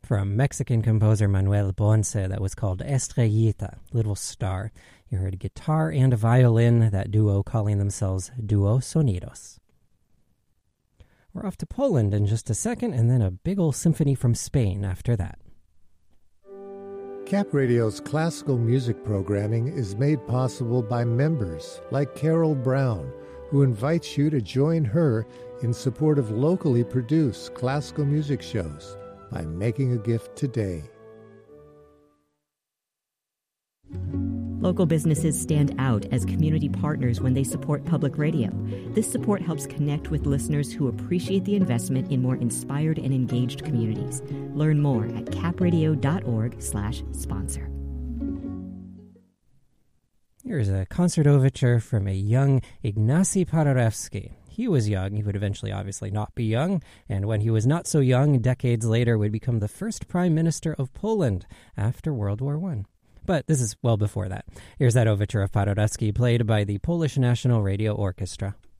From Mexican composer Manuel Ponce, that was called Estrellita, Little Star. You heard a guitar and a violin, that duo calling themselves Duo Sonidos. We're off to Poland in just a second, and then a big old symphony from Spain after that. Cap Radio's classical music programming is made possible by members like Carol Brown, who invites you to join her in support of locally produced classical music shows by making a gift today. Local businesses stand out as community partners when they support public radio. This support helps connect with listeners who appreciate the investment in more inspired and engaged communities. Learn more at capradio.org/sponsor. Here's a concert overture from a young Ignacy Paderewski. He was young. He would eventually obviously not be young, and when he was not so young, decades later, would become the first prime minister of Poland after World War I. But this is well before that. Here's that overture of Paderewski, played by the Polish National Radio Orchestra.